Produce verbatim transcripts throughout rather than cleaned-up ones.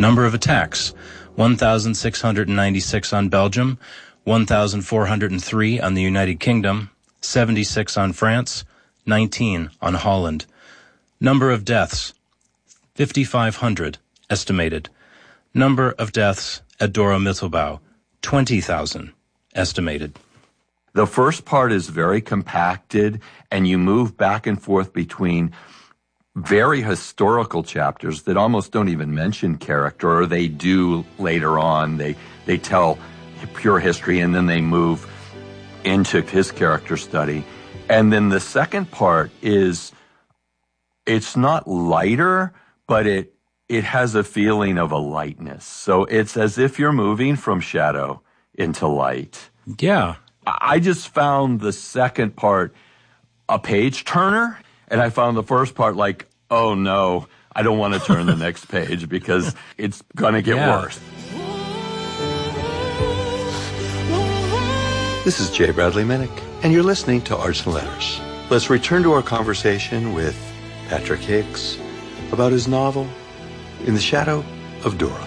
Number of attacks, one thousand six hundred ninety-six on Belgium, one thousand four hundred three on the United Kingdom, seventy-six on France, nineteen on Holland. Number of deaths, fifty-five hundred, estimated. Number of deaths at Dora Mittelbau, twenty thousand, estimated. The first part is very compacted, and you move back and forth between very historical chapters that almost don't even mention character, or they do later on. They they tell pure history, and then they move into his character study. And then the second part is, it's not lighter, but it it has a feeling of a lightness. So it's as if you're moving from shadow into light. Yeah. I just found the second part a page turner, and I found the first part like, oh no, I don't want to turn the next page because it's going to get yeah. worse. This is J. Bradley Minnick, and you're listening to Arts and Letters. Let's return to our conversation with Patrick Hicks about his novel, In the Shadow of Dora.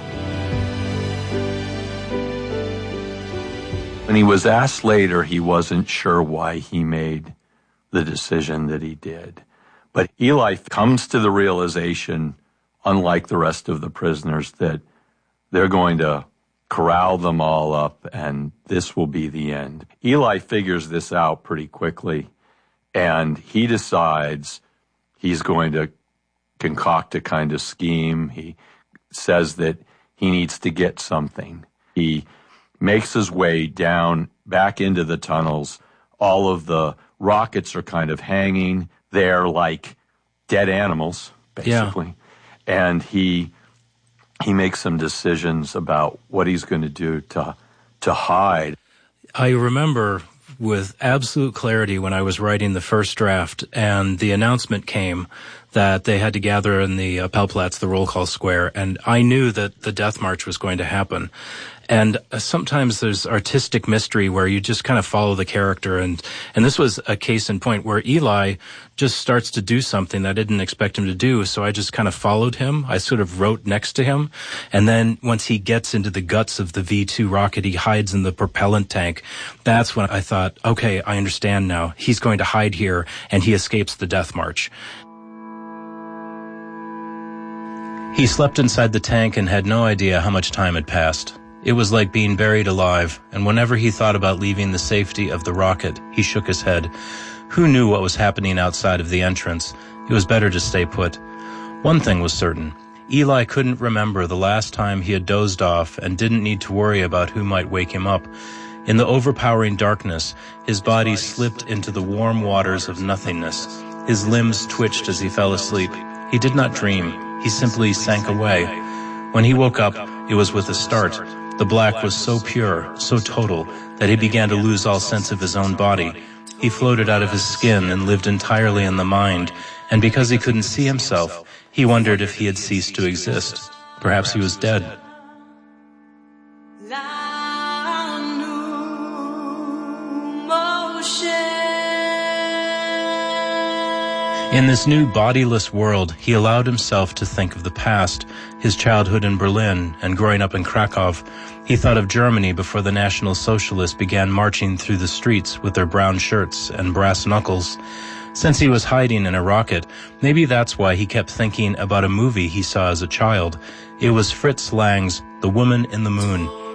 When he was asked later, he wasn't sure why he made the decision that he did. But Eli comes to the realization, unlike the rest of the prisoners, that they're going to corral them all up and this will be the end. Eli figures this out pretty quickly, and he decides he's going to concoct a kind of scheme. He says that he needs to get something. He makes his way down back into the tunnels. All of the rockets are kind of hanging there like dead animals, basically. Yeah. And he he makes some decisions about what he's going to do to to hide. I remember with absolute clarity when I was writing the first draft and the announcement came that they had to gather in the uh, Pelplatz, the roll call square, and I knew that the death march was going to happen. And uh, sometimes there's artistic mystery where you just kind of follow the character, and and this was a case in point where Eli just starts to do something that I didn't expect him to do, so I just kind of followed him. I sort of wrote next to him, and then once he gets into the guts of the V two rocket, he hides in the propellant tank. That's when I thought, okay, I understand now. He's going to hide here, and he escapes the death march. He slept inside the tank and had no idea how much time had passed. It was like being buried alive, and whenever he thought about leaving the safety of the rocket, he shook his head. Who knew what was happening outside of the entrance? It was better to stay put. One thing was certain. Eli couldn't remember the last time he had dozed off and didn't need to worry about who might wake him up. In the overpowering darkness, his body slipped into the warm waters of nothingness. His limbs twitched as he fell asleep. He did not dream. He simply sank away. When he woke up, it was with a start. The black was so pure, so total, that he began to lose all sense of his own body. He floated out of his skin and lived entirely in the mind, and because he couldn't see himself, he wondered if he had ceased to exist. Perhaps he was dead. In this new bodiless world, he allowed himself to think of the past, his childhood in Berlin and growing up in Krakow. He thought of Germany before the National Socialists began marching through the streets with their brown shirts and brass knuckles. Since he was hiding in a rocket, maybe that's why he kept thinking about a movie he saw as a child. It was Fritz Lang's The Woman in the Moon.